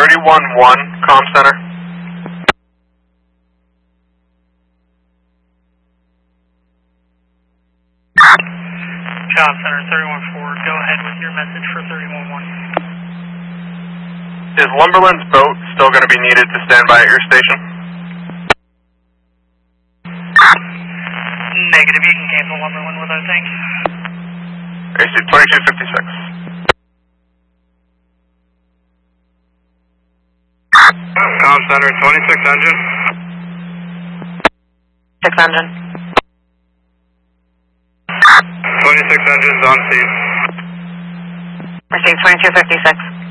31-1, comm center. Comm center 31-4, go ahead with your message for 31-1. Is Lumberland's boat still going to be needed to stand by at your station? Negative, you can cancel Lumberland with those things. AC 2256. Comm center 26 engine. 6 engine. 26 engines on scene. Received 2256.